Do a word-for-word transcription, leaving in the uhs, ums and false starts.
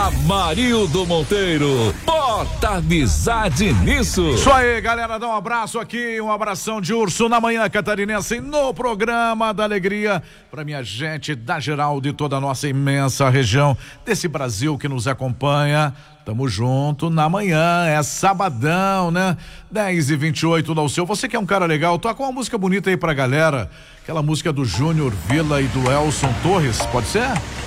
Amarildo Monteiro, bota amizade nisso. Isso aí, galera, dá um abraço aqui, um abração de urso na manhã catarinense no programa da alegria pra minha gente da Geraldo e toda a nossa imensa região desse Brasil que nos acompanha. Tamo junto na manhã, é sabadão, né? dez e vinte e oito da Alceu. Você que é um cara legal, toca uma música bonita aí pra galera. Aquela música do Júnior Vila e do Elson Torres, pode ser?